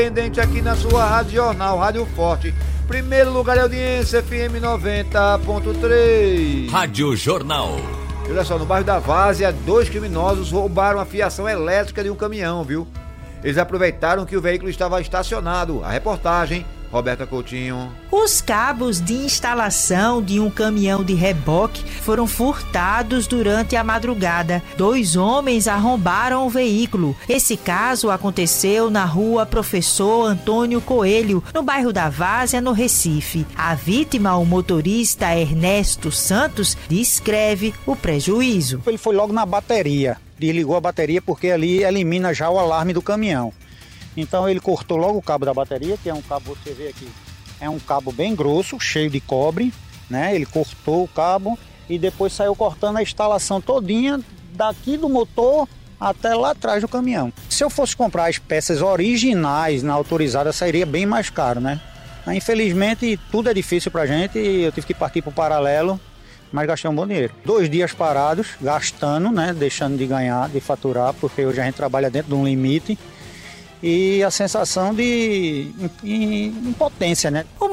Independente aqui na sua Rádio Jornal, Rádio Forte. Primeiro lugar de audiência, FM 90.3. Rádio Jornal. E olha só, no bairro da Várzea, 2 criminosos roubaram a fiação elétrica de um caminhão, viu? Eles aproveitaram que o veículo estava estacionado. A reportagem, Roberta Coutinho. Os cabos de instalação de um caminhão de reboque foram furtados durante a madrugada. 2 homens arrombaram o veículo. Esse caso aconteceu na rua Professor Antônio Coelho, no bairro da Várzea, no Recife. A vítima, o motorista Ernesto Santos, descreve o prejuízo. Ele foi logo na bateria, desligou a bateria porque ali elimina já o alarme do caminhão. Então ele cortou logo o cabo da bateria, que é um cabo, você vê aqui, é um cabo bem grosso, cheio de cobre, né? Ele cortou o cabo e depois saiu cortando a instalação todinha daqui do motor até lá atrás do caminhão. Se eu fosse comprar as peças originais na autorizada, sairia bem mais caro, né? Infelizmente tudo é difícil pra gente e eu tive que partir pro paralelo, mas gastei um bom dinheiro. 2 dias parados, gastando, né? Deixando de ganhar, de faturar, porque hoje a gente trabalha dentro de um limite. E a sensação de impotência, né?